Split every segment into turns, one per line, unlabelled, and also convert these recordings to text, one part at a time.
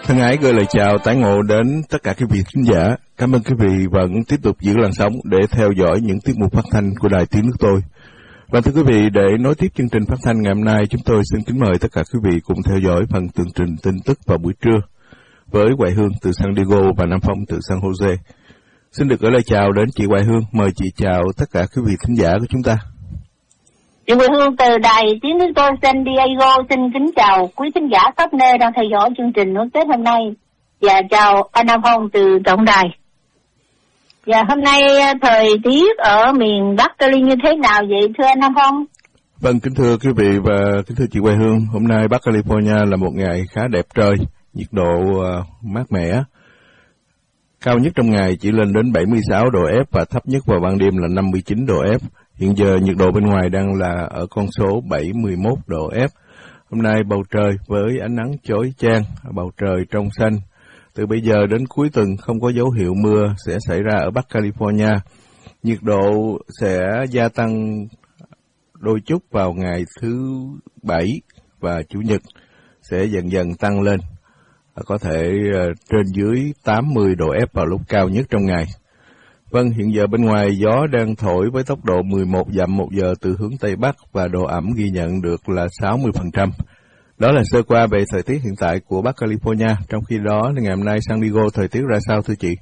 Thân ái gửi lời chào tái ngộ đến tất cả quý vị khán giả. Cảm ơn quý vị vẫn tiếp tục giữ làn sóng để theo dõi những tiết mục phát thanh của Đài Tiếng Nước Tôi. Và thưa quý vị, để nối tiếp chương trình phát thanh ngày hôm nay, chúng tôi xin kính mời tất cả quý vị cùng theo dõi phần tường trình tin tức vào buổi trưa với Hoài Hương từ San Diego và Nam Phong từ San Jose. Xin được gửi lời chào đến chị Hoài Hương. Mời chị chào tất cả quý vị khán giả của chúng ta.
Chị Hoài Hương từ Đài Tiếng Nước Tôi San Diego xin kính chào quý khán giả khắp nơi đang theo dõi chương trình Nước Tết hôm nay, và chào anh Nam Phong từ tổng đài. Và hôm nay thời tiết ở miền Bắc Cali như thế nào vậy thưa anh Nam Phong?
Vâng, kính thưa quý vị và kính thưa chị Hoài Hương, hôm nay Bắc California là một ngày khá đẹp trời, nhiệt độ mát mẻ. Cao nhất trong ngày chỉ lên đến 76 độ F và thấp nhất vào ban đêm là 59 độ F. Hiện giờ nhiệt độ bên ngoài đang là ở con số 71 độ F. Hôm nay bầu trời với ánh nắng chói chang, bầu trời trong xanh. Từ bây giờ đến cuối tuần không có dấu hiệu mưa sẽ xảy ra ở Bắc California. Nhiệt độ sẽ gia tăng đôi chút vào ngày thứ Bảy và Chủ nhật sẽ dần dần tăng lên. Có thể trên dưới 80 độ F vào lúc cao nhất trong ngày. Vâng, hiện giờ bên ngoài gió đang thổi với tốc độ 11 dặm một giờ từ hướng Tây Bắc và độ ẩm ghi nhận được là 60%. Đó là sơ qua về thời tiết hiện tại của Bắc California. Trong khi đó, ngày hôm nay San Diego thời tiết ra sao thưa chị?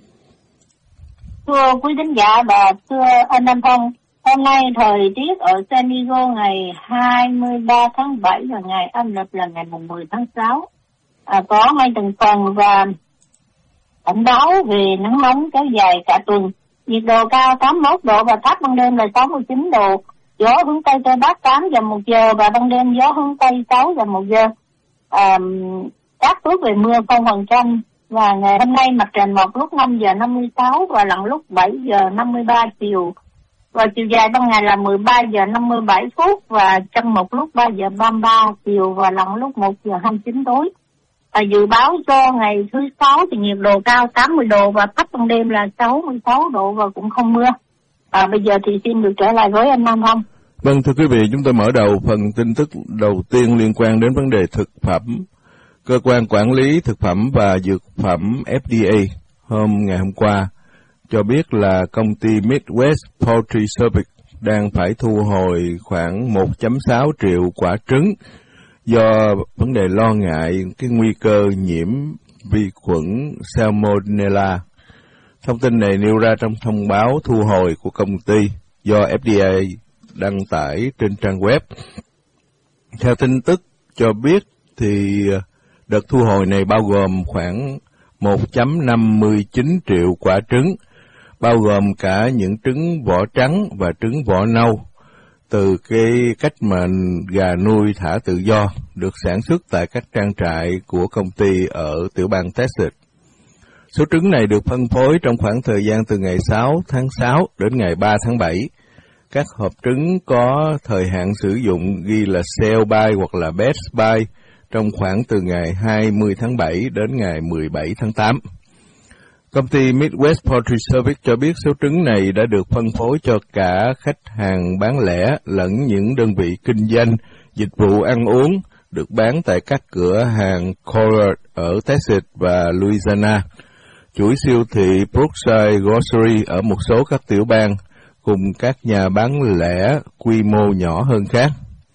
Thưa quý khán giả và thưa anh Nam Phong, hôm nay thời tiết ở San Diego ngày 23 tháng 7 và ngày âm lịch là ngày 10 tháng 6. Có mây từng phần và cảnh báo về nắng nóng kéo dài cả tuần. Nhiệt độ cao 81 độ và thấp ban đêm là 69 độ. Gió hướng Tây Tây Bắc 8 dặm 1 giờ và ban đêm gió hướng Tây 6 dặm 1 giờ. Các ước về mưa 0%. Và ngày hôm nay mặt trời mọc lúc 5 giờ 56 và lặn lúc 7 giờ 53 chiều. Và chiều dài ban ngày là 13 giờ 57 phút và trăng mọc lúc 3 giờ 33 chiều và lặn lúc 1 giờ 29 tối. Dự báo cho ngày thứ Sáu thì nhiệt độ cao 80 độ và thấp ban đêm là 66 độ và cũng không mưa. Bây giờ thì xin được trở lại với anh Nam Phong.
Vâng, thưa quý vị, chúng tôi mở đầu phần tin tức đầu tiên liên quan đến vấn đề thực phẩm. Cơ quan quản lý thực phẩm và dược phẩm FDA ngày hôm qua cho biết là công ty Midwest Poultry Service đang phải thu hồi khoảng 1.6 triệu quả trứng do vấn đề lo ngại cái nguy cơ nhiễm vi khuẩn Salmonella. Thông tin này nêu ra trong thông báo thu hồi của công ty do FDA đăng tải trên trang web. Theo tin tức cho biết thì đợt thu hồi này bao gồm khoảng 1.59 triệu quả trứng, bao gồm cả những trứng vỏ trắng và trứng vỏ nâu, từ cái cách mà gà nuôi thả tự do được sản xuất tại các trang trại của công ty ở tiểu bang Texas. Số trứng này được phân phối trong khoảng thời gian từ ngày 6 tháng 6 đến ngày 3 tháng 7. Các hộp trứng có thời hạn sử dụng ghi là sell by hoặc là best by trong khoảng từ ngày 20 tháng 7 đến ngày 17 tháng 8. Công ty Midwest Poultry Service cho biết số trứng này đã được phân phối cho cả khách hàng bán lẻ lẫn những đơn vị kinh doanh dịch vụ ăn uống được bán tại các cửa hàng Kroger ở Texas và Louisiana, chuỗi siêu thị Brookside Grocery ở một số các tiểu bang, cùng các nhà bán lẻ quy mô nhỏ hơn khác.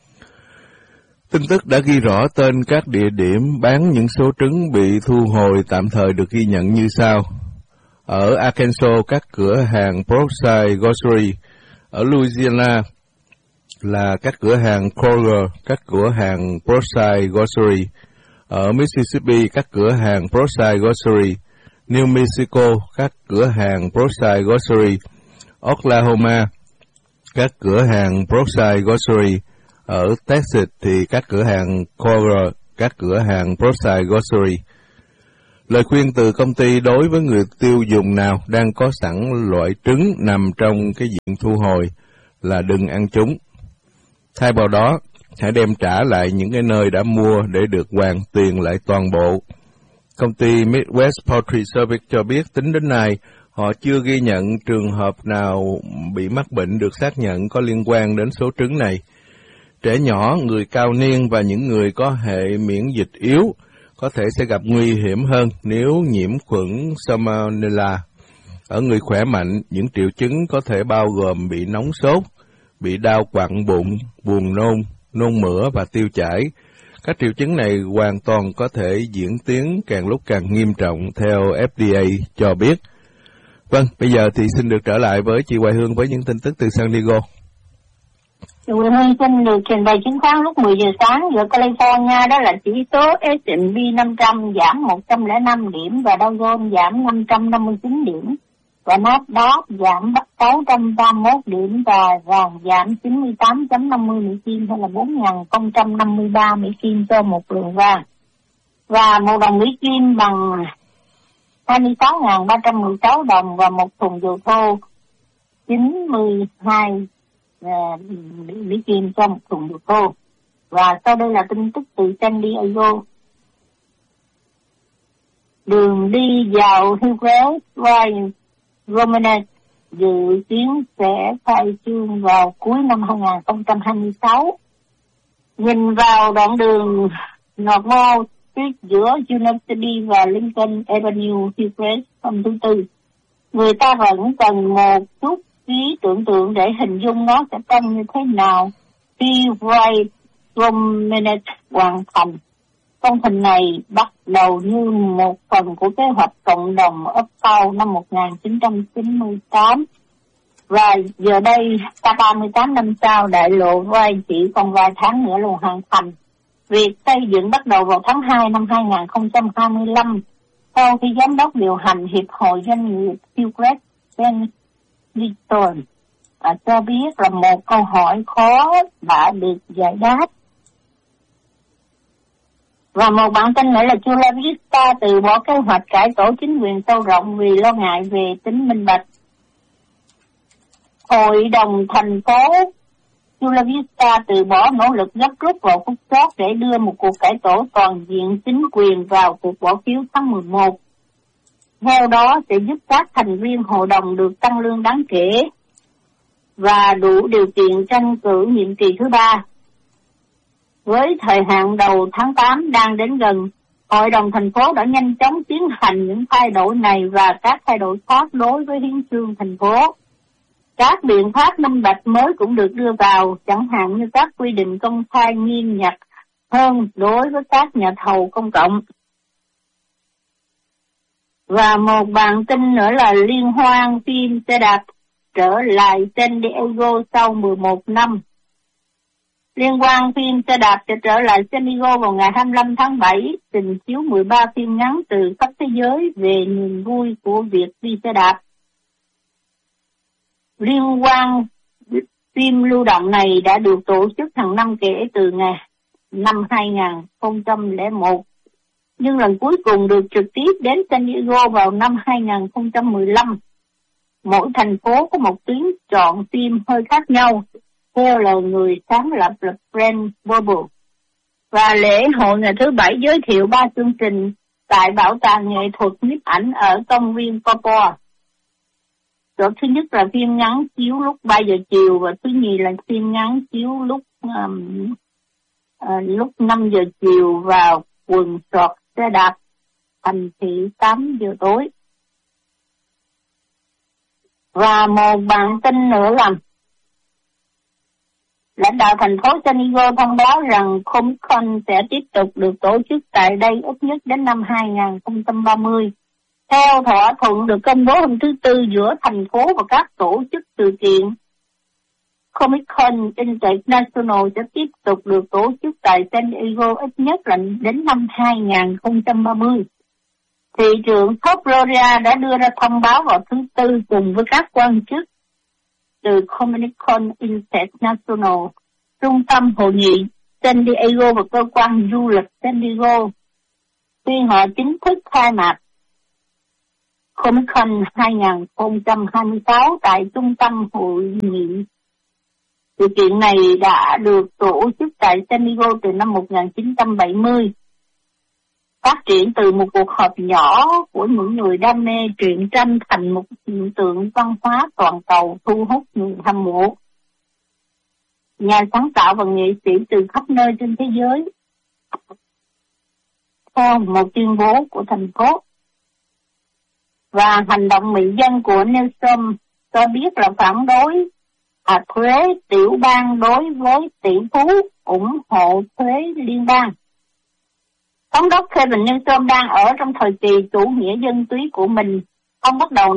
Tin tức đã ghi rõ tên các địa điểm bán những số trứng bị thu hồi tạm thời được ghi nhận như sau. Ở Arkansas, các cửa hàng Brookside Grocery. Ở Louisiana là các cửa hàng Kroger, các cửa hàng Brookside Grocery. Ở Mississippi, các cửa hàng Brookside Grocery. New Mexico, các cửa hàng Brookside Grocery. Oklahoma, các cửa hàng Brookside Grocery. Ở Texas thì các cửa hàng Kroger, các cửa hàng Brookside Grocery. Lời khuyên từ công ty đối với người tiêu dùng nào đang có sẵn loại trứng nằm trong cái diện thu hồi là đừng ăn chúng. Thay vào đó, hãy đem trả lại những cái nơi đã mua để được hoàn tiền lại toàn bộ. Công ty Midwest Poultry Service cho biết tính đến nay, họ chưa ghi nhận trường hợp nào bị mắc bệnh được xác nhận có liên quan đến số trứng này. Trẻ nhỏ, người cao niên và những người có hệ miễn dịch yếu có thể sẽ gặp nguy hiểm hơn nếu nhiễm khuẩn Salmonella. Ở người khỏe mạnh, những triệu chứng có thể bao gồm bị nóng sốt, bị đau quặn bụng, buồn nôn, nôn mửa và tiêu chảy. Các triệu chứng này hoàn toàn có thể diễn tiến càng lúc càng nghiêm trọng theo FDA cho biết. Vâng, bây giờ thì xin được trở lại với chị Hoài Hương với những tin tức từ San Diego.
Chị Hoài Hương xin được trình bày chứng khoán lúc 10 giờ sáng giờ California, đó là chỉ số S&P 500 giảm 105 điểm và Dow Jones giảm 559 điểm. Và Nasdaq giảm 631 điểm và vàng giảm 98.50 Mỹ Kim hay là 4.053 Mỹ Kim cho một lượng vàng. Và một đồng Mỹ Kim bằng 26.316 đồng và một thùng dầu thô 92 Mỹ Kim cho một thùng dầu thô. Và sau đây là tin tức từ San Diego. Đường đi vào Hillcrest Romanet dự kiến sẽ khai trương vào cuối năm 2026. Nhìn vào đoạn đường Northmore Street giữa University và Lincoln Avenue, Hillcrest hôm thứ Tư, người ta vẫn cần một chút trí tưởng tượng để hình dung nó sẽ trông như thế nào khi White Romanet hoàn thành. Công trình này bắt đầu như một phần của kế hoạch cộng đồng Uptown năm 1998. Và giờ đây, ta 38 năm sau, đại lộ White chỉ còn vài tháng nữa là hoàn thành. Việc xây dựng bắt đầu vào tháng 2 năm 2025, sau khi giám đốc điều hành Hiệp hội Doanh nghiệp Hillcrest Ben Litton cho biết là một câu hỏi khó đã được giải đáp. Và một bản tin nữa là Chula Vista từ bỏ kế hoạch cải tổ chính quyền sâu rộng vì lo ngại về tính minh bạch. Hội đồng thành phố Chula Vista từ bỏ nỗ lực gấp rút vào phút chót để đưa một cuộc cải tổ toàn diện chính quyền vào cuộc bỏ phiếu tháng 11. Theo đó sẽ giúp các thành viên hội đồng được tăng lương đáng kể và đủ điều kiện tranh cử nhiệm kỳ thứ 3. Với thời hạn đầu tháng 8 đang đến gần, Hội đồng thành phố đã nhanh chóng tiến hành những thay đổi này và các thay đổi khác đối với hiến chương thành phố. Các biện pháp minh bạch mới cũng được đưa vào, chẳng hạn như các quy định công khai nghiêm ngặt hơn đối với các nhà thầu công cộng. Và một bản tin nữa là liên hoan phim xe đạp trở lại San Diego sau 11 năm. Liên hoan phim xe đạp sẽ trở lại San Diego vào ngày 25 tháng 7, trình chiếu 13 phim ngắn từ khắp thế giới về niềm vui của việc đi xe đạp. Liên hoan phim lưu động này đã được tổ chức hàng năm kể từ ngày năm 2001, nhưng lần cuối cùng được trực tiếp đến San Diego vào năm 2015. Mỗi thành phố có một tuyến chọn phim hơi khác nhau, theo lời người sáng lập là Brent Boble. Và lễ hội ngày thứ Bảy giới thiệu 3 chương trình tại Bảo tàng nghệ thuật nhiếp ảnh ở công viên Popo. Chỗ thứ nhất là phim ngắn chiếu lúc 3 giờ chiều và thứ nhì là phim ngắn chiếu lúc 5 giờ chiều vào quần sọt xe đạp thành thị 8 giờ tối. Và một bản tin nữa là lãnh đạo thành phố San Diego thông báo rằng Comic-Con sẽ tiếp tục được tổ chức tại đây ít nhất đến năm 2030. Theo thỏa thuận được công bố hôm thứ Tư giữa thành phố và các tổ chức sự kiện, Comic-Con International sẽ tiếp tục được tổ chức tại San Diego ít nhất là đến năm 2030. Thị trưởng Top Florida đã đưa ra thông báo vào thứ Tư cùng với các quan chức từ Comic-Con International, trung tâm hội nghị San Diego và cơ quan du lịch San Diego, khi họ chính thức khai mạc Comic-Con 2026 tại trung tâm hội nghị. Sự kiện này đã được tổ chức tại San Diego từ năm 1970, phát triển từ một cuộc họp nhỏ của những người đam mê truyện tranh thành một hiện tượng văn hóa toàn cầu thu hút người hâm mộ, nhà sáng tạo và nghệ sĩ từ khắp nơi trên thế giới. theo một tuyên bố của thành phố. Và hành động mị dân của Newsom cho biết là phản đối thuế tiểu bang đối với tỷ phú, ủng hộ thuế liên bang. Thống đốc Kevin Newsom đang ở trong thời kỳ chủ nghĩa dân túy của mình. Ông bắt đầu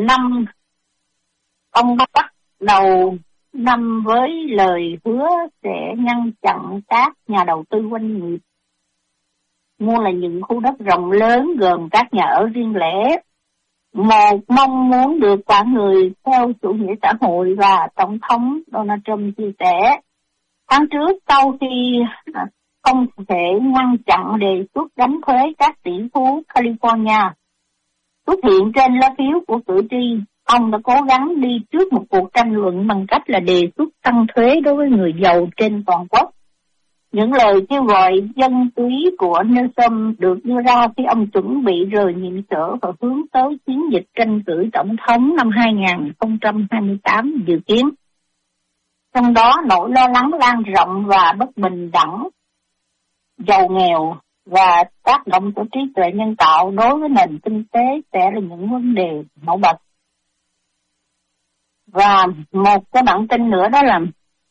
năm với lời hứa sẽ ngăn chặn các nhà đầu tư doanh nghiệp mua là những khu đất rộng lớn gồm các nhà ở riêng lẻ, một mong muốn được cả người theo chủ nghĩa xã hội. Và Tổng thống Donald Trump chia sẻ tháng trước, sau khi không thể ngăn chặn đề xuất đánh thuế các tỷ phú California xuất hiện trên lá phiếu của cử tri, ông đã cố gắng đi trước một cuộc tranh luận bằng cách là đề xuất tăng thuế đối với người giàu trên toàn quốc. Những lời kêu gọi dân túy của Newsom được đưa ra khi ông chuẩn bị rời nhiệm sở và hướng tới chiến dịch tranh cử tổng thống năm 2028 dự kiến. Trong đó, nỗi lo lắng lan rộng và bất bình đẳng, giàu nghèo và tác động của trí tuệ nhân tạo đối với nền kinh tế sẽ là những vấn đề nổi bật. Và một cái bản tin nữa đó là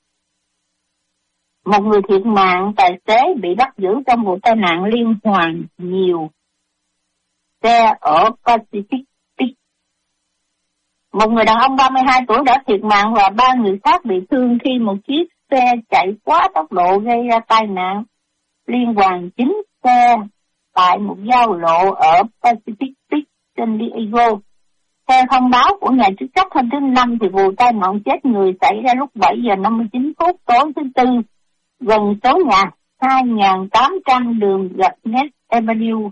một người thiệt mạng, tài xế bị bắt giữ trong vụ tai nạn liên hoàn nhiều xe ở Pacific Peak. Một người đàn ông 32 tuổi đã thiệt mạng và 3 người khác bị thương khi một chiếc xe chạy quá tốc độ gây ra tai nạn liên hoàn 9 xe tại một giao lộ ở Pacific Peak, San Diego. Theo thông báo của nhà chức trách hôm thứ Năm, thì vụ tai nạn chết người xảy ra lúc 7 giờ 59 phút tối thứ Tư gần số nhà 2.800 đường gạch Ness Avenue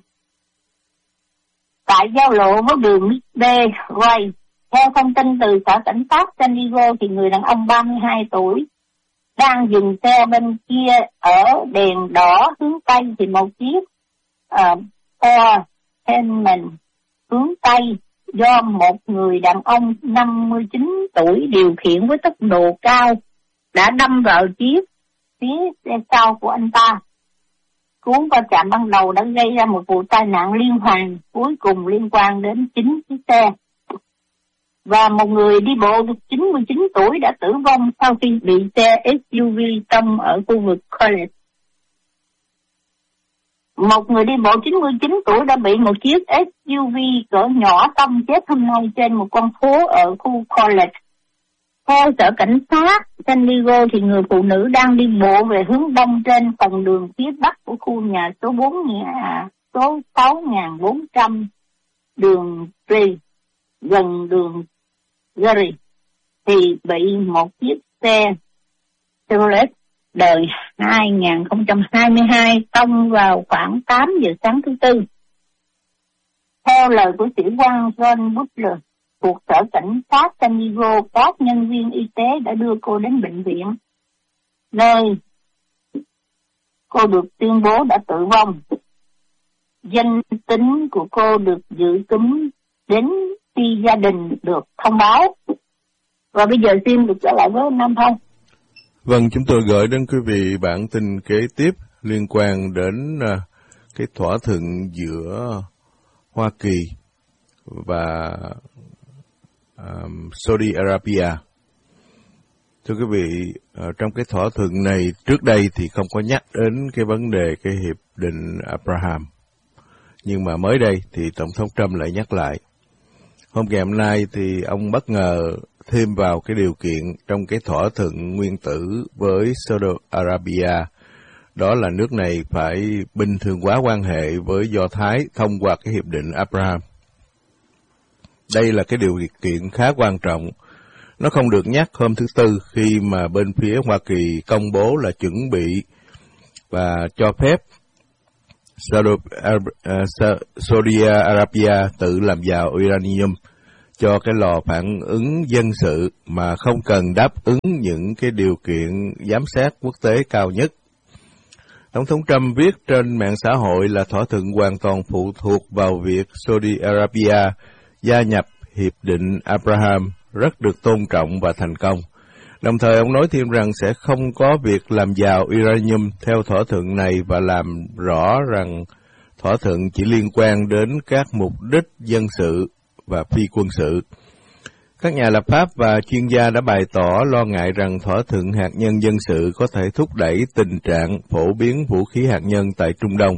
tại giao lộ với đường Midway. Theo thông tin từ sở cảnh sát San Diego, thì người đàn ông 32 tuổi đang dừng xe bên kia ở đèn đỏ hướng Tây, thì một chiếc Ford Taunman hướng Tây do một người đàn ông 59 tuổi điều khiển với tốc độ cao đã đâm vào chiếc phía xe sau của anh ta. Cú va chạm ban đầu đã gây ra một vụ tai nạn liên hoàn cuối cùng liên quan đến 9 chiếc xe. Và một người đi bộ 99 tuổi đã tử vong sau khi bị xe SUV tông ở khu vực College. Một người đi bộ 99 tuổi đã bị một chiếc SUV cỡ nhỏ tông chết hôm nay trên một con phố ở khu College. Theo sở cảnh sát San Diego, thì người phụ nữ đang đi bộ về hướng đông trên phần đường phía bắc của khu nhà số 6.400 đường Tree gần đường Gary thì bị một chiếc xe Chevrolet đời 2022 tông vào khoảng 8 giờ sáng thứ Tư. Theo lời của sĩ quan John Butler thuộc sở cảnh sát San Diego, các nhân viên y tế đã đưa cô đến bệnh viện, nơi cô được tuyên bố đã tử vong. Danh tính của cô được giữ kín đến khi gia đình được thông báo. Và bây giờ xin được trở lại với Nam Phong.
Vâng, chúng tôi gửi đến quý vị bản tin kế tiếp liên quan đến cái thỏa thuận giữa Hoa Kỳ và Saudi Arabia. Thưa quý vị, trong cái thỏa thuận này trước đây thì không có nhắc đến cái vấn đề cái hiệp định Abraham. Nhưng mà mới đây thì Tổng thống Trump lại nhắc lại. Hôm ngày hôm nay thì ông bất ngờ thêm vào cái điều kiện trong cái thỏa thuận nguyên tử với Saudi Arabia, đó là nước này phải bình thường hóa quan hệ với Do Thái thông qua cái hiệp định Abraham. Đây là cái điều kiện khá quan trọng. Nó không được nhắc hôm thứ Tư khi mà bên phía Hoa Kỳ công bố là chuẩn bị và cho phép Saudi Arabia tự làm giàu uranium cho cái lò phản ứng dân sự mà không cần đáp ứng những cái điều kiện giám sát quốc tế cao nhất. Tổng thống Trump viết trên mạng xã hội là thỏa thuận hoàn toàn phụ thuộc vào việc Saudi Arabia gia nhập hiệp định Abraham rất được tôn trọng và thành công. Đồng thời ông nói thêm rằng sẽ không có việc làm giàu uranium theo thỏa thuận này và làm rõ rằng thỏa thuận chỉ liên quan đến các mục đích dân sự và phi quân sự. Các nhà lập pháp và chuyên gia đã bày tỏ lo ngại rằng thỏa thuận hạt nhân dân sự có thể thúc đẩy tình trạng phổ biến vũ khí hạt nhân tại Trung Đông.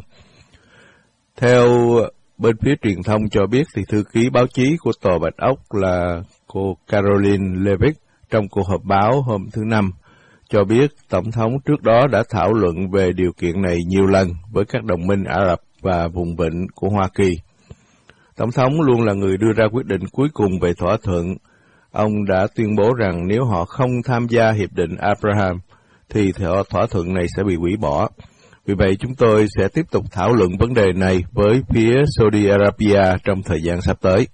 Theo bên phía truyền thông cho biết, thì thư ký báo chí của Tòa Bạch Ốc là cô Caroline Levitt trong cuộc họp báo hôm thứ Năm cho biết Tổng thống trước đó đã thảo luận về điều kiện này nhiều lần với các đồng minh Ả Rập và vùng vịnh của Hoa Kỳ. Tổng thống luôn là người đưa ra quyết định cuối cùng về thỏa thuận. Ông đã tuyên bố rằng nếu họ không tham gia Hiệp định Abraham, thì thỏa thuận này sẽ bị hủy bỏ. Vì vậy, chúng tôi sẽ tiếp tục thảo luận vấn đề này với phía Saudi Arabia trong thời gian sắp tới.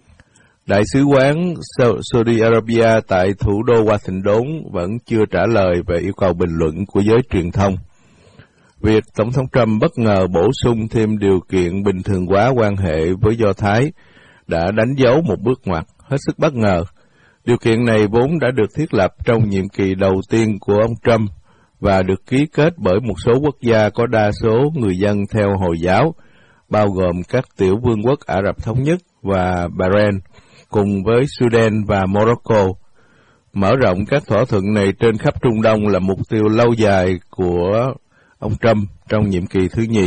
Đại sứ quán Saudi Arabia tại thủ đô Washington vẫn chưa trả lời về yêu cầu bình luận của giới truyền thông. Việc Tổng thống Trump bất ngờ bổ sung thêm điều kiện bình thường hóa quan hệ với Do Thái đã đánh dấu một bước ngoặt hết sức bất ngờ. Điều kiện này vốn đã được thiết lập trong nhiệm kỳ đầu tiên của ông Trump và được ký kết bởi một số quốc gia có đa số người dân theo Hồi giáo, bao gồm các tiểu vương quốc Ả Rập Thống Nhất và Bahrain, cùng với Sudan và Morocco. Mở rộng các thỏa thuận này trên khắp Trung Đông là mục tiêu lâu dài của ông Trump trong nhiệm kỳ thứ nhì.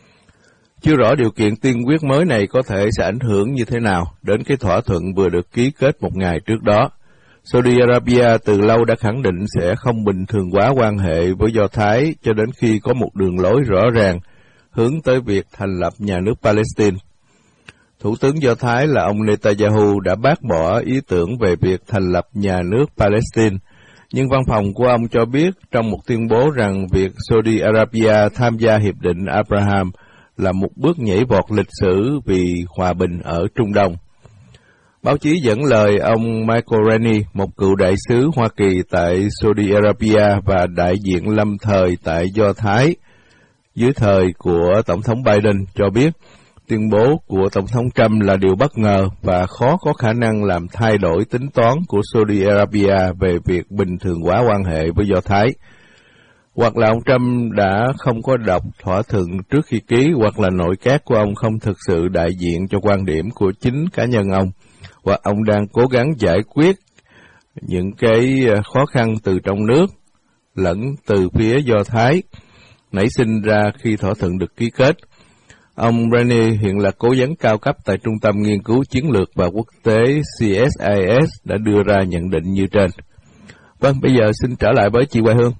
Chưa rõ điều kiện tiên quyết mới này có thể sẽ ảnh hưởng như thế nào đến cái thỏa thuận vừa được ký kết một ngày trước đó. Saudi Arabia từ lâu đã khẳng định sẽ không bình thường hóa quan hệ với Do Thái cho đến khi có một đường lối rõ ràng hướng tới việc thành lập nhà nước Palestine. Thủ tướng Do Thái là ông Netanyahu đã bác bỏ ý tưởng về việc thành lập nhà nước Palestine, nhưng văn phòng của ông cho biết trong một tuyên bố rằng việc Saudi Arabia tham gia Hiệp định Abraham là một bước nhảy vọt lịch sử vì hòa bình ở Trung Đông. Báo chí dẫn lời ông Michael Rennie, một cựu đại sứ Hoa Kỳ tại Saudi Arabia và đại diện lâm thời tại Do Thái dưới thời của Tổng thống Biden cho biết tuyên bố của Tổng thống Trump là điều bất ngờ và khó có khả năng làm thay đổi tính toán của Saudi Arabia về việc bình thường hóa quan hệ với Do Thái. Hoặc là ông Trump đã không có đọc thỏa thuận trước khi ký, hoặc là nội các của ông không thực sự đại diện cho quan điểm của chính cá nhân ông, hoặc ông đang cố gắng giải quyết những cái khó khăn từ trong nước lẫn từ phía Do Thái nảy sinh ra khi thỏa thuận được ký kết. Ông Rennie hiện là cố vấn cao cấp tại Trung tâm Nghiên cứu Chiến lược và Quốc tế CSIS đã đưa ra nhận định như trên. Vâng, bây giờ xin trở lại với chị Hoài Hương.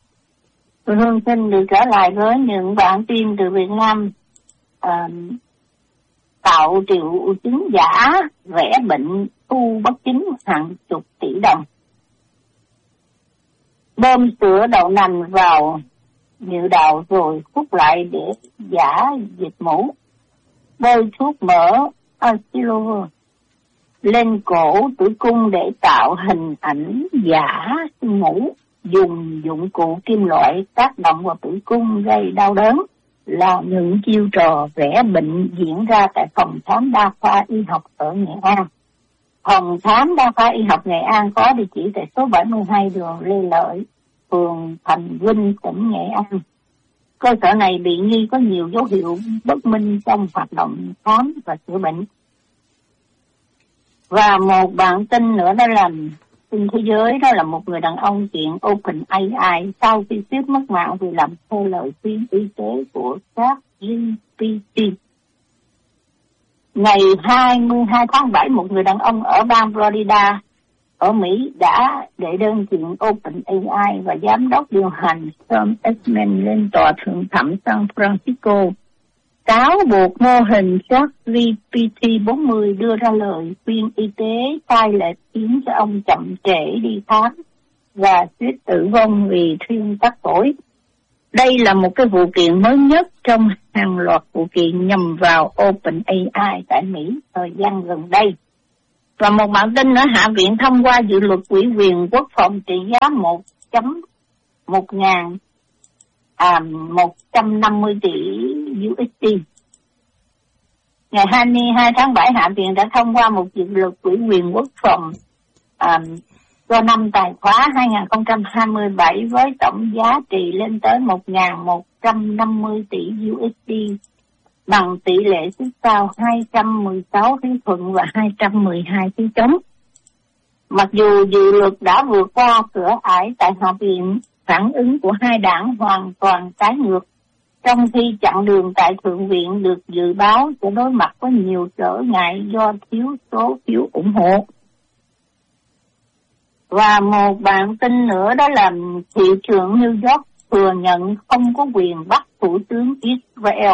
Hương xin được trở lại với những bản tin từ Việt Nam. Tạo triệu chứng giả, vẽ bệnh, thu bất chính hàng chục tỷ đồng. Bơm sữa đậu nành vào nhựa đào rồi hút lại để giả dịch mũ. Bôi thuốc mỡ Asilova lên cổ tử cung để tạo hình ảnh giả mũ. Dùng dụng cụ kim loại tác động vào tử cung gây đau đớn là những chiêu trò vẽ bệnh diễn ra tại phòng khám đa khoa y học ở Nghệ An. Phòng khám đa khoa y học Nghệ An có địa chỉ tại số 72 đường Lê Lợi, phường Thành Vinh, tỉnh Nghệ An. Cơ sở này bị nghi có nhiều dấu hiệu bất minh trong hoạt động khám và chữa bệnh. Và một bản tin nữa đó là tin thế giới, đó là một người đàn ông kiện OpenAI sau khi suýt mất mạng vì làm theo lời khuyên y tế của ChatGPT. Ngày 22 tháng 7, một người đàn ông ở bang Florida ở Mỹ đã đệ đơn kiện OpenAI và giám đốc điều hành Sam Altman lên tòa thượng thẩm San Francisco, cáo buộc mô hình ChatGPT-40 đưa ra lời khuyên y tế sai lệch khiến cho ông chậm trễ đi khám và suýt tử vong vì thuyên tắc phổi. Đây là một cái vụ kiện mới nhất trong hàng loạt vụ kiện nhằm vào OpenAI tại Mỹ thời gian gần đây. Và một bản tin nữa, Hạ viện thông qua dự luật ủy quyền quốc phòng trị giá 150 tỷ USD. Ngày 22 tháng 7, Hạ viện đã thông qua một dự luật ủy quyền quốc phòng cho năm tài khóa 2027 với tổng giá trị lên tới 1.150 tỷ USD bằng tỷ lệ xích sao 216 phiếu thuận và 212 phiếu chống. Mặc dù dự luật đã vượt qua cửa ải tại Hạ viện, phản ứng của hai đảng hoàn toàn trái ngược, trong khi chặng đường tại Thượng viện được dự báo sẽ đối mặt với nhiều trở ngại do thiếu số phiếu ủng hộ. Và một bản tin nữa đó là thị trưởng New York thừa nhận không có quyền bắt Thủ tướng Israel.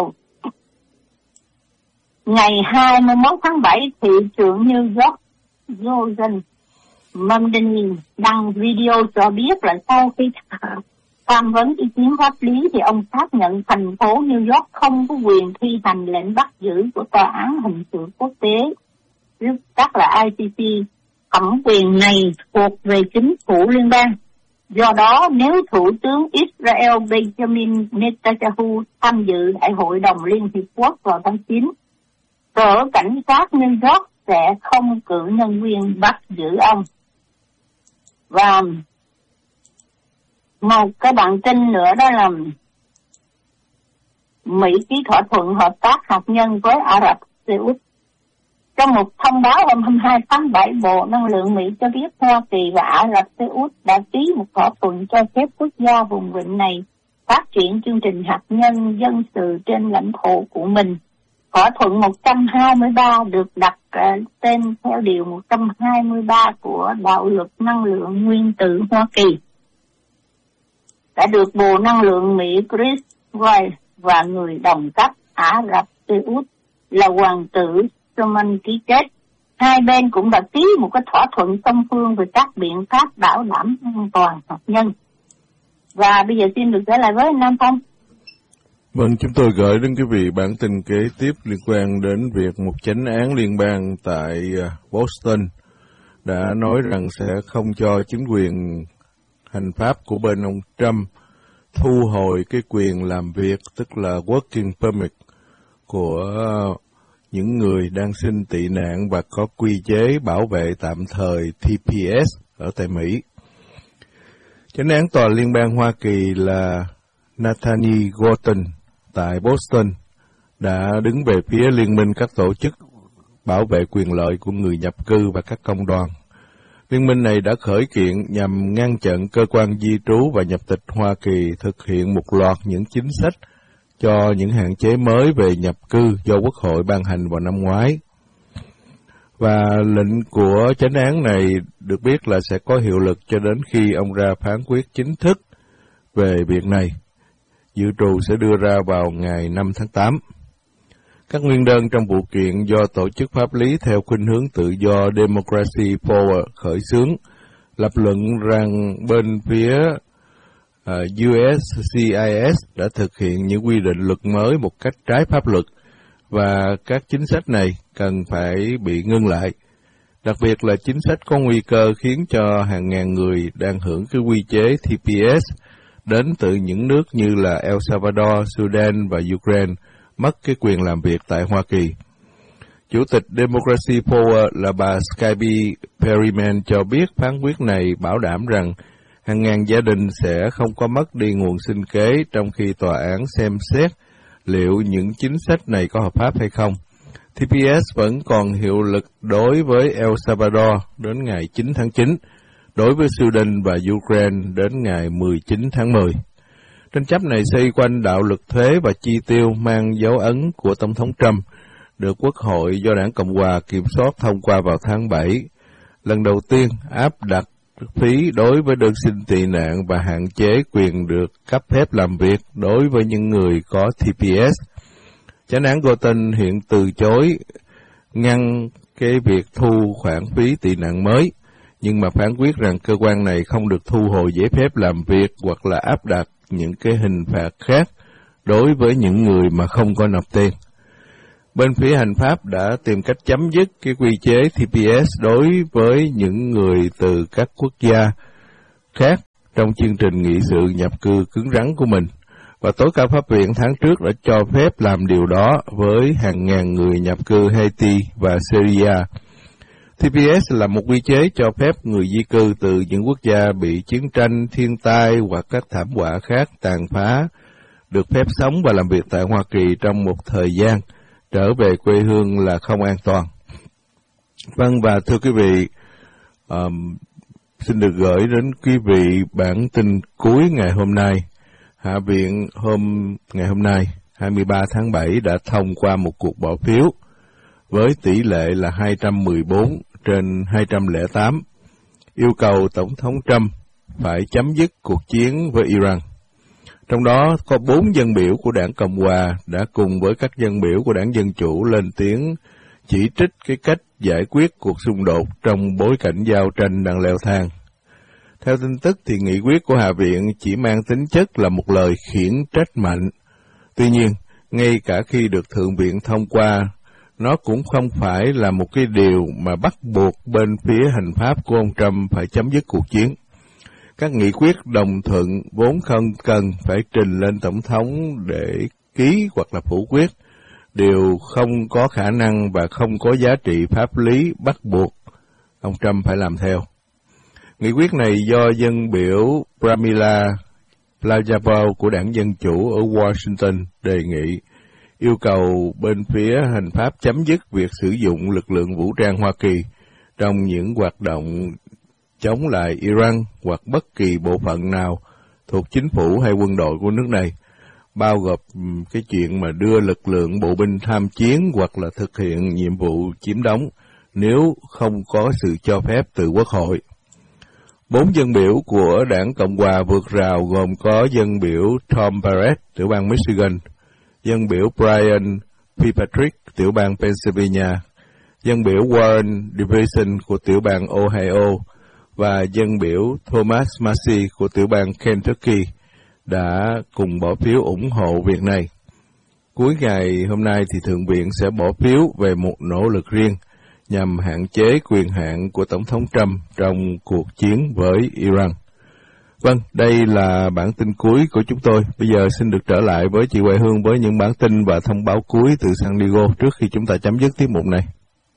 Ngày 21 tháng 7, thị trưởng New York Johnson Mamdani đăng video cho biết là sau khi tham vấn ý kiến pháp lý thì ông xác nhận thành phố New York không có quyền thi hành lệnh bắt giữ của Tòa án Hình sự Quốc tế, viết tắt là ICC. Thẩm quyền này thuộc về chính phủ liên bang. Do đó, nếu Thủ tướng Israel Benjamin Netanyahu tham dự Đại hội đồng Liên Hiệp Quốc vào tháng 9, Sở Cảnh sát New York sẽ không cử nhân viên bắt giữ ông. Và một cái bản tin nữa đó là Mỹ ký thỏa thuận hợp tác hạt nhân với Ả Rập Xê Út. Trong một thông báo hôm 22 tháng 7, Bộ Năng lượng Mỹ cho biết Hoa Kỳ và Ả Rập Xê Út đã ký một thỏa thuận cho phép quốc gia vùng vịnh này phát triển chương trình hạt nhân dân sự trên lãnh thổ của mình. Thỏa thuận 123 được đặt tên theo điều 123 của Đạo luật Năng lượng Nguyên tử Hoa Kỳ, đã được Bộ Năng lượng Mỹ Chris Wright và người đồng cấp Ả Rập Xê Út là Hoàng tử Salman ký kết. Hai bên cũng đã ký một cái thỏa thuận song phương về các biện pháp bảo đảm an toàn hạt nhân. Và bây giờ xin được trở lại với Nam Phong.
Vâng, chúng tôi gửi đến quý vị bản tin kế tiếp liên quan đến việc một chánh án liên bang tại Boston đã nói rằng sẽ không cho chính quyền hành pháp của bên ông Trump thu hồi cái quyền làm việc, tức là working permit của những người đang xin tị nạn và có quy chế bảo vệ tạm thời TPS ở tại Mỹ. Chánh án tòa liên bang Hoa Kỳ là Nathaniel Gorton tại Boston đã đứng về phía liên minh các tổ chức bảo vệ quyền lợi của người nhập cư và các công đoàn. Liên minh này đã khởi kiện nhằm ngăn chặn cơ quan di trú và nhập tịch Hoa Kỳ thực hiện một loạt những chính sách cho những hạn chế mới về nhập cư do Quốc hội ban hành vào năm ngoái. Và lệnh của chánh án này được biết là sẽ có hiệu lực cho đến khi ông ra phán quyết chính thức về việc này, dự trù sẽ đưa ra vào ngày 5 tháng 8. Các nguyên đơn trong vụ kiện do tổ chức pháp lý theo khuynh hướng tự do Democracy Forward khởi xướng, lập luận rằng bên phía USCIS đã thực hiện những quy định luật mới một cách trái pháp luật và các chính sách này cần phải bị ngưng lại. Đặc biệt là chính sách có nguy cơ khiến cho hàng ngàn người đang hưởng cái quy chế TPS đến từ những nước như là El Salvador, Sudan và Ukraine mất cái quyền làm việc tại Hoa Kỳ. Chủ tịch Democracy Forward là bà Skyby Perryman cho biết phán quyết này bảo đảm rằng hàng ngàn gia đình sẽ không có mất đi nguồn sinh kế trong khi tòa án xem xét liệu những chính sách này có hợp pháp hay không. TPS vẫn còn hiệu lực đối với El Salvador đến ngày 9 tháng 9, đối với Sudan và Ukraine đến ngày 19 tháng 10. Tranh chấp này xoay quanh đạo luật thuế và chi tiêu mang dấu ấn của Tổng thống Trump, được Quốc hội do Đảng Cộng hòa kiểm soát thông qua vào tháng 7, lần đầu tiên áp đặt phí đối với đơn xin tị nạn và hạn chế quyền được cấp phép làm việc đối với những người có TPS. Chánh án Gorton hiện từ chối ngăn cái việc thu khoản phí tị nạn mới, nhưng mà phán quyết rằng cơ quan này không được thu hồi giấy phép làm việc hoặc là áp đặt những cái hình phạt khác đối với những người mà không có nộp tiền. Bên phía hành pháp đã tìm cách chấm dứt cái quy chế TPS đối với những người từ các quốc gia khác trong chương trình nghị sự nhập cư cứng rắn của mình. Và tối cao pháp viện tháng trước đã cho phép làm điều đó với hàng ngàn người nhập cư Haiti và Syria. TPS là một quy chế cho phép người di cư từ những quốc gia bị chiến tranh, thiên tai hoặc các thảm họa khác tàn phá được phép sống và làm việc tại Hoa Kỳ trong một thời gian, trở về quê hương là không an toàn. Vâng, và thưa quý vị, xin được gửi đến quý vị bản tin cuối ngày hôm nay. Hạ viện ngày hôm nay, 23 tháng 7 đã thông qua một cuộc bỏ phiếu với tỷ lệ là 214 trên 208, yêu cầu Tổng thống Trump phải chấm dứt cuộc chiến với Iran. Trong đó có 4 dân biểu của đảng Cộng Hòa đã cùng với các dân biểu của đảng Dân Chủ lên tiếng chỉ trích cái cách giải quyết cuộc xung đột trong bối cảnh giao tranh đang leo thang. Theo tin tức thì nghị quyết của Hạ viện chỉ mang tính chất là một lời khiển trách mạnh. Tuy nhiên, ngay cả khi được Thượng viện thông qua, nó cũng không phải là một cái điều mà bắt buộc bên phía hành pháp của ông Trump phải chấm dứt cuộc chiến. Các nghị quyết đồng thuận vốn không cần phải trình lên Tổng thống để ký hoặc là phủ quyết, đều không có khả năng và không có giá trị pháp lý bắt buộc ông Trump phải làm theo. Nghị quyết này do dân biểu Pramila Jayapal của đảng Dân Chủ ở Washington đề nghị, yêu cầu bên phía hành pháp chấm dứt việc sử dụng lực lượng vũ trang Hoa Kỳ trong những hoạt động chống lại Iran hoặc bất kỳ bộ phận nào thuộc chính phủ hay quân đội của nước này, bao gồm cái chuyện mà đưa lực lượng bộ binh tham chiến hoặc là thực hiện nhiệm vụ chiếm đóng nếu không có sự cho phép từ Quốc hội. 4 dân biểu của đảng Cộng Hòa vượt rào gồm có dân biểu Tom Barrett, tiểu bang Michigan, dân biểu Brian Patrick, tiểu bang Pennsylvania, dân biểu Warren Davidson của tiểu bang Ohio và dân biểu Thomas Massie của tiểu bang Kentucky đã cùng bỏ phiếu ủng hộ việc này. Cuối ngày hôm nay thì Thượng viện sẽ bỏ phiếu về một nỗ lực riêng nhằm hạn chế quyền hạn của Tổng thống Trump trong cuộc chiến với Iran. Vâng, đây là bản tin cuối của chúng tôi. Bây giờ xin được trở lại với chị Huệ Hương với những bản tin và thông báo cuối từ San Diego trước khi chúng ta chấm dứt tiết mục này.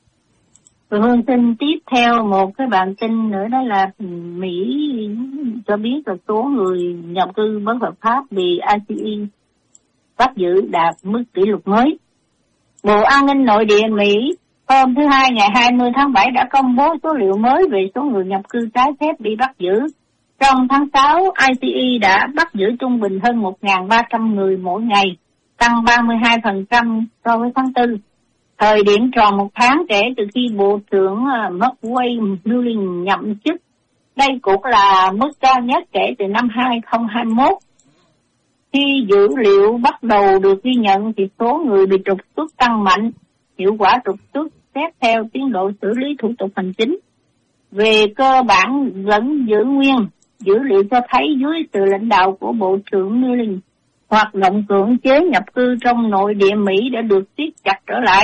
Hương xin tiếp theo một cái bản tin nữa, đó là Mỹ cho biết là số người nhập cư bất hợp pháp bị ICE bắt giữ đạt mức kỷ lục mới. Bộ An ninh Nội địa Mỹ hôm thứ Hai ngày 20 tháng 7 đã công bố số liệu mới về số người nhập cư trái phép bị bắt giữ. Trong tháng 6, ICE đã bắt giữ trung bình hơn 1.300 người mỗi ngày, tăng 32% so với tháng 4. Thời điểm tròn một tháng kể từ khi Bộ trưởng McWay Mullin nhậm chức. Đây cũng là mức cao nhất kể từ năm 2021. Khi dữ liệu bắt đầu được ghi nhận thì số người bị trục xuất tăng mạnh, hiệu quả trục xuất xét theo tiến độ xử lý thủ tục hành chính. Về cơ bản vẫn giữ nguyên, dữ liệu cho thấy dưới sự lãnh đạo của Bộ trưởng Mullin, hoạt động cưỡng chế nhập cư trong nội địa Mỹ đã được siết chặt trở lại.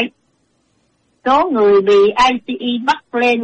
Số người bị ICE bắt lên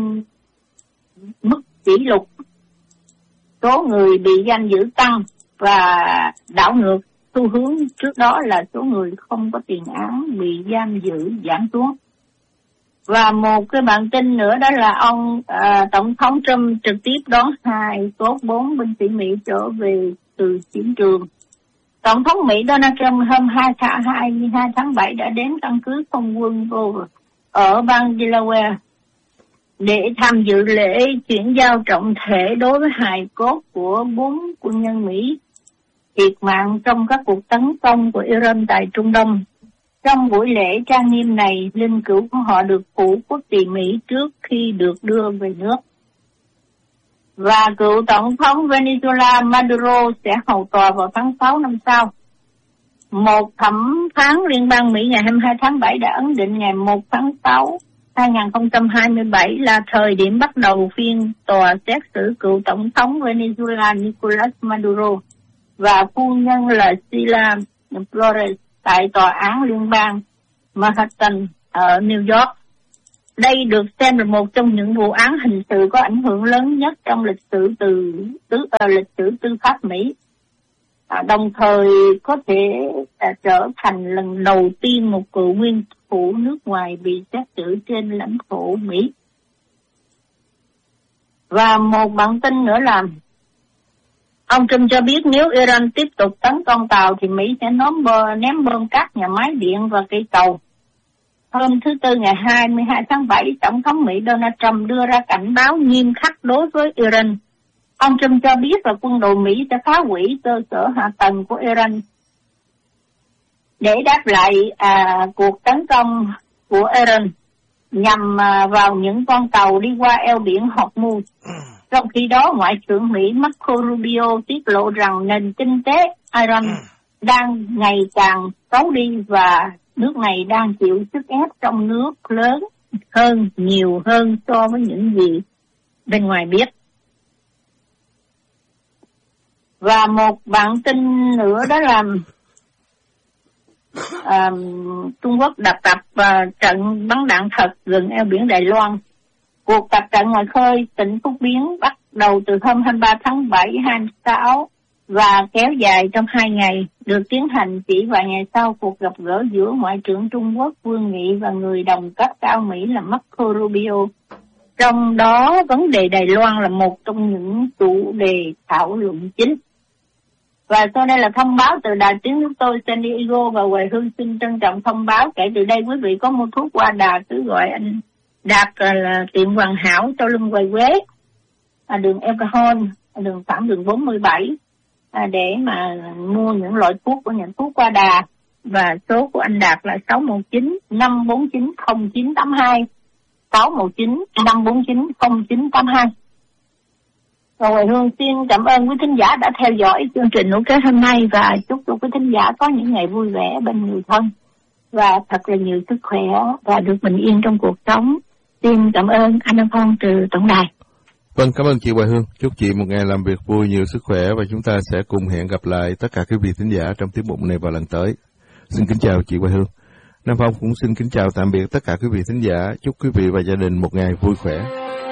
mức kỷ lục, số người bị giam giữ tăng và đảo ngược xu hướng trước đó là số người không có tiền án bị giam giữ giảm xuống. Và một cái bản tin nữa đó là Tổng thống Trump trực tiếp đón 2 cốt 4 binh sĩ Mỹ trở về từ chiến trường. Tổng thống Mỹ Donald Trump hôm 22 tháng 7 đã đến căn cứ không quân Dover ở bang Delaware để tham dự lễ chuyển giao trọng thể đối với hài cốt của 4 quân nhân Mỹ thiệt mạng trong các cuộc tấn công của Iran tại Trung Đông. Trong buổi lễ trang nghiêm này, linh cữu của họ được phủ quốc kỳ Mỹ trước khi được đưa về nước. Và cựu Tổng thống Venezuela Maduro sẽ hầu tòa vào tháng 6 năm sau. Một thẩm phán liên bang Mỹ ngày 22 tháng 7 đã ấn định ngày 1 tháng 6 2027 là thời điểm bắt đầu phiên tòa xét xử cựu Tổng thống Venezuela Nicolas Maduro và phu nhân là Sheila Flores tại tòa án liên bang Manhattan ở New York. Đây được xem là một trong những vụ án hình sự có ảnh hưởng lớn nhất trong lịch sử tư pháp Mỹ. Đồng thời có thể trở thành lần đầu tiên một cựu nguyên thủ nước ngoài bị xét xử trên lãnh thổ Mỹ. Và một bản tin nữa là Ông Trump cho biết nếu Iran tiếp tục tấn công tàu thì Mỹ sẽ ném bom các nhà máy điện và cây cầu. Hôm thứ Tư ngày 22 tháng 7, Tổng thống Mỹ Donald Trump đưa ra cảnh báo nghiêm khắc đối với Iran. Ông Trump cho biết là quân đội Mỹ sẽ phá hủy cơ sở hạ tầng của Iran để đáp lại cuộc tấn công của Iran nhằm vào những con tàu đi qua eo biển Hormuz. Trong khi đó, Ngoại trưởng Mỹ Marco Rubio tiết lộ rằng nền kinh tế Iran đang ngày càng xấu đi và nước này đang chịu sức ép trong nước lớn hơn, nhiều hơn so với những gì bên ngoài biết. Và một bản tin nữa đó là Trung Quốc đặt tập trận bắn đạn thật gần eo biển Đài Loan. Cuộc tập trận ngoài khơi tỉnh Phúc Biến bắt đầu từ hôm 23 tháng 7, 26 và kéo dài trong 2 ngày, được tiến hành chỉ vài ngày sau cuộc gặp gỡ giữa Ngoại trưởng Trung Quốc Vương Nghị và người đồng cấp cao Mỹ là Marco Rubio. Trong đó, vấn đề Đài Loan là một trong những chủ đề thảo luận chính. Và sau đây là thông báo từ đài tiếng nước tôi San Diego, và Hoài Hương xin trân trọng thông báo kể từ đây quý vị có mua thuốc Qua Đà cứ gọi anh Đạt là tiệm Hoàn Hảo sau lưng quầy Quế, đường El Cajon, đường Phạm đường 47, để mà mua những loại thuốc của nhà thuốc Qua Đà. Và số của anh Đạt là 619-549-0982, 619-549-0982. Và Hoài Hương xin cảm ơn quý thính giả đã theo dõi chương trình nối kết hôm nay, và chúc cho quý thính giả có những ngày vui vẻ bên người thân và thật là nhiều sức khỏe và được bình yên trong cuộc sống. Xin cảm ơn anh Nam Phong từ tổng đài.
Vâng, cảm ơn chị Hoài Hương. Chúc chị một ngày làm việc vui, nhiều sức khỏe, và chúng ta sẽ cùng hẹn gặp lại tất cả quý vị thính giả trong tiết mục này vào lần tới. Xin kính chào chị Hoài Hương. Nam Phong cũng xin kính chào tạm biệt tất cả quý vị thính giả. Chúc quý vị và gia đình một ngày vui khỏe.